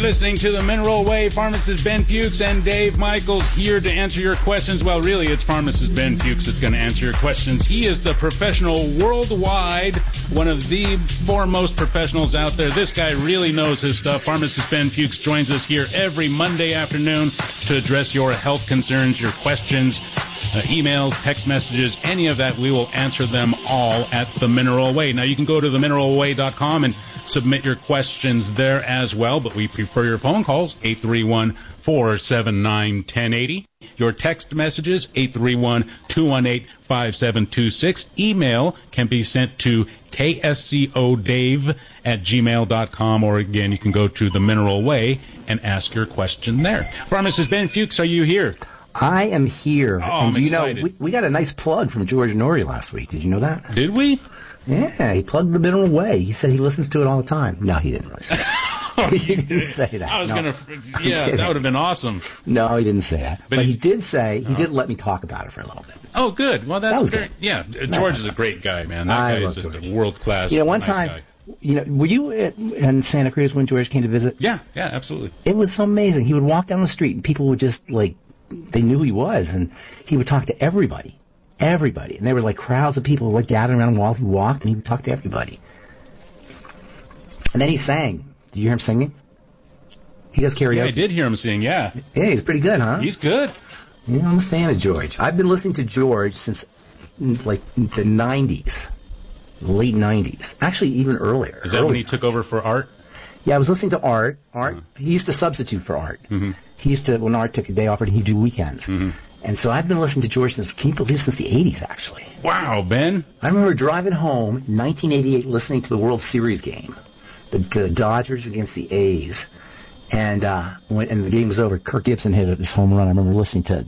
listening to the Mineral Way. Pharmacist Ben Fuchs and Dave Michaels here to answer your questions. Well, really, it's Pharmacist Ben Fuchs that's going to answer your questions. He is the professional worldwide, one of the foremost professionals out there. This guy really knows his stuff. Pharmacist Ben Fuchs joins us here every Monday afternoon to address your health concerns, your questions, emails, text messages, any of that. We will answer them all at the Mineral Way. Now, you can go to themineralway.com and submit your questions there as well, but we prefer your phone calls, 831-479-1080. Your text messages, 831-218-5726. Email can be sent to kscodave@gmail.com, or again, you can go to the Mineral Way and ask your question there. Pharmacist Ben Fuchs, are you here? I am here. Oh, I'm excited. You know, we got a nice plug from George Norrie last week. Did you know that? Did we? Yeah, he plugged the Mineral Way. He said he listens to it all the time. No, he didn't really say that. He didn't say that. I was going to... Yeah, that would have been awesome. No, he didn't say that. But he did say... He did let me talk about it for a little bit. Oh, good. Well, that's very... Yeah, George is a great guy, man. That guy is just a world-class one nice time... guy. You know, were you in Santa Cruz when George came to visit? Yeah, absolutely. It was so amazing. He would walk down the street and people would just, like... They knew who he was, and he would talk to everybody. Everybody. And there were like crowds of people like gathering around him while he walked, and he would talk to everybody. And then he sang. Did you hear him singing? He does karaoke. Yeah, I did hear him sing, yeah. Yeah, he's pretty good, huh? He's good. Yeah, I'm a fan of George. I've been listening to George since like the 90s. Late 90s. Actually, even earlier. Is that when he took over for Art? Yeah, I was listening to Art. He used to substitute for Art. Mm-hmm. He used to, when Art took a day off, he'd do weekends. Mm-hmm. And so I've been listening to George since, can you believe, since the 80s, actually. Wow, Ben. I remember driving home, 1988, listening to the World Series game, the Dodgers against the A's. And when the game was over, Kirk Gibson hit this home run. I remember listening to